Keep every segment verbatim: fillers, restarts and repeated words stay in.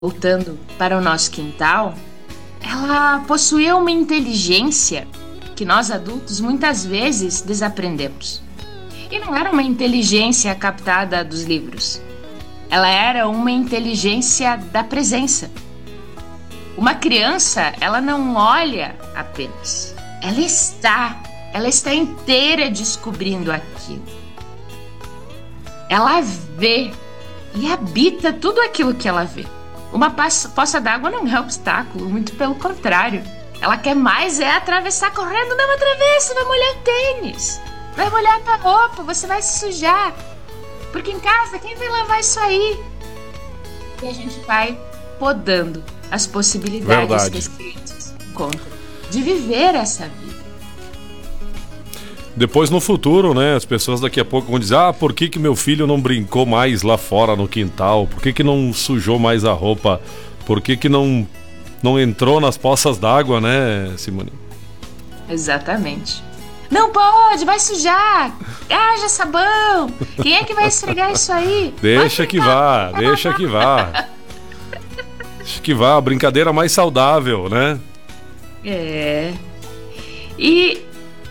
voltando para o nosso quintal, ela possuía uma inteligência que nós adultos muitas vezes desaprendemos. E não era uma inteligência captada dos livros. Ela era uma inteligência da presença. Uma criança, ela não olha apenas. Ela está, ela está inteira descobrindo aquilo. Ela vê e habita tudo aquilo que ela vê. Uma poça d'água não é obstáculo, muito pelo contrário. Ela quer mais é atravessar correndo. Não atravessa, vai molhar o tênis. Vai molhar a tua roupa, você vai se sujar. Porque em casa, quem vai lavar isso aí? E a gente vai podando as possibilidades Verdade. que as crianças encontram de viver essa vida. Depois no futuro, né, as pessoas daqui a pouco vão dizer: ah, por que que meu filho não brincou mais lá fora no quintal? Por que que não sujou mais a roupa? Por que que não, não entrou nas poças d'água, né, Simone? Exatamente. Não pode, vai sujar. Haja sabão. Quem é que vai esfregar isso aí? Deixa que vá, deixa que vá. Deixa que vá, a brincadeira mais saudável, né? É. E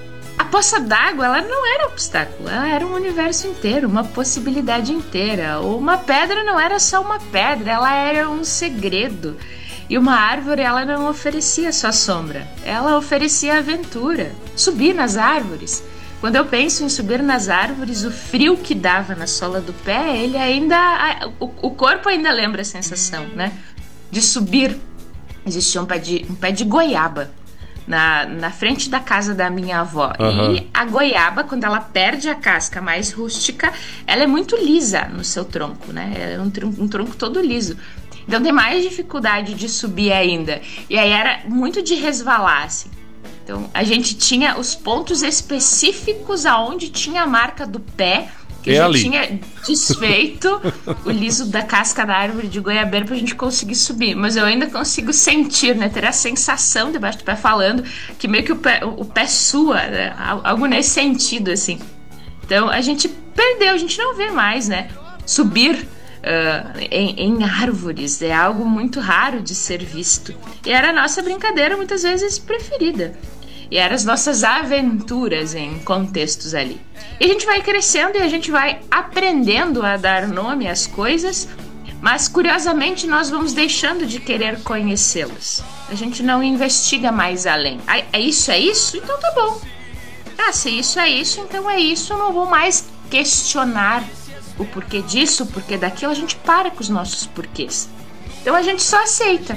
a poça d'água, ela não era um obstáculo, ela era um universo inteiro, uma possibilidade inteira. Uma pedra não era só uma pedra, ela era um segredo. E uma árvore, ela não oferecia só sombra, ela oferecia aventura. Subir nas árvores. Quando eu penso em subir nas árvores, o frio que dava na sola do pé, ele ainda, o, o corpo ainda lembra a sensação, né? De subir. Existia um pé de, um pé de goiaba Na, na frente da casa da minha avó. Uhum. E a goiaba, quando ela perde a casca mais rústica, ela é muito lisa no seu tronco, né? É um, tronco, um tronco todo liso. Então tem mais dificuldade de subir ainda. E aí era muito de resvalar, assim. Então a gente tinha os pontos específicos aonde tinha a marca do pé, que é já ali. Tinha desfeito o liso da casca da árvore de goiabeira pra gente conseguir subir. Mas eu ainda consigo sentir, né? Ter a sensação debaixo do pé falando que meio que o pé, o pé sua, né? Algo nesse sentido, assim. Então a gente perdeu, a gente não vê mais, né? Subir uh, em, em árvores é algo muito raro de ser visto. E era a nossa brincadeira muitas vezes preferida. E eram as nossas aventuras em contextos ali. E a gente vai crescendo e a gente vai aprendendo a dar nome às coisas, mas curiosamente nós vamos deixando de querer conhecê-las. A gente não investiga mais além. Ah, é isso, é isso? Então tá bom. Ah, se isso é isso, então é isso. Eu não vou mais questionar o porquê disso, o porquê daquilo. A gente para com os nossos porquês. Então a gente só aceita.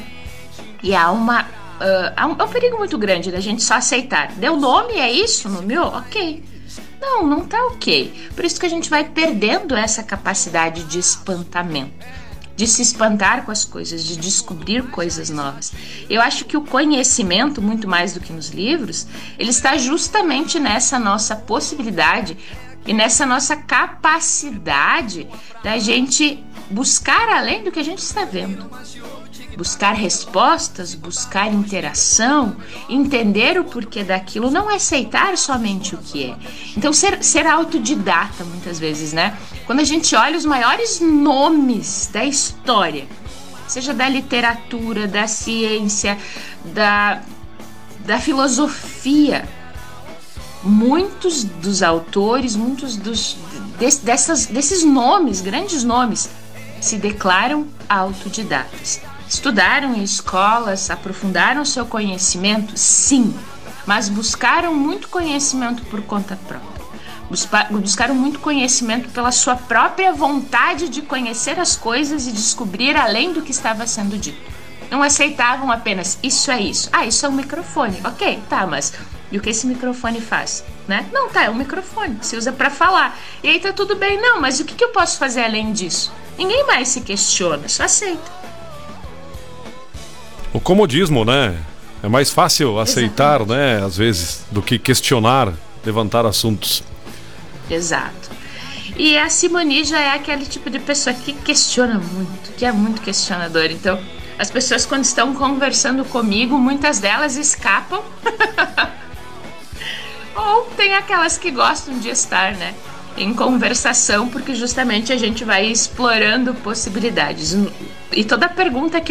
E há uma... Uh, há, um, há um perigo muito grande da gente só aceitar. Deu nome, é isso? Nomeou? Ok. Não, não tá ok. Por isso que a gente vai perdendo essa capacidade de espantamento, de se espantar com as coisas, de descobrir coisas novas. Eu acho que o conhecimento, muito mais do que nos livros, ele está justamente nessa nossa possibilidade e nessa nossa capacidade da gente buscar além do que a gente está vendo. Buscar respostas, buscar interação, entender o porquê daquilo, não aceitar somente o que é. Então, ser, ser autodidata, muitas vezes, né? Quando a gente olha os maiores nomes da história, seja da literatura, da ciência, da, da filosofia, muitos dos autores, muitos dos, des, dessas, desses nomes, grandes nomes, se declaram autodidatas. Estudaram em escolas, aprofundaram seu conhecimento? Sim, mas buscaram muito conhecimento por conta própria. Buscaram muito conhecimento pela sua própria vontade de conhecer as coisas e descobrir além do que estava sendo dito. Não aceitavam apenas, isso é isso. Ah, isso é um microfone. Ok, tá, mas e o que esse microfone faz? Né? Não, tá, é um microfone, se usa para falar. E aí tá tudo bem. Não, mas o que, que eu posso fazer além disso? Ninguém mais se questiona, só aceita. O comodismo, né? É mais fácil aceitar, exatamente, né? Às vezes, do que questionar, levantar assuntos. Exato. E a Simone já é aquele tipo de pessoa que questiona muito, que é muito questionadora. Então, as pessoas quando estão conversando comigo, muitas delas escapam. Ou tem aquelas que gostam de estar, né, em conversação, porque justamente a gente vai explorando possibilidades. e toda pergunta que